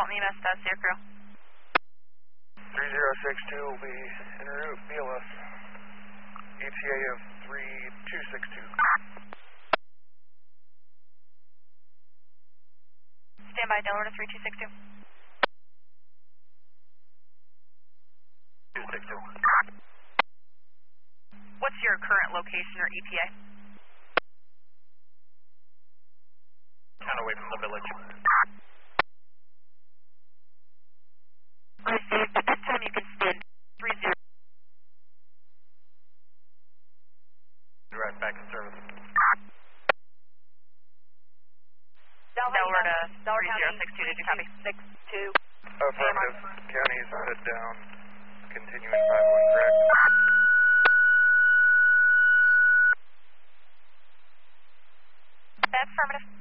Dalton EMS does, your crew. 3062 will be en route, BLS. ETA of 3262. Stand by, Delaware to 3262. 262. What's your current location or ETA? Kind of away from the village. Received. At this time you can stand 30. Right back in service. Delaware to 3062, did you copy? 62. Affirmative. County's head down. Continuing 5-1 correct. That's affirmative.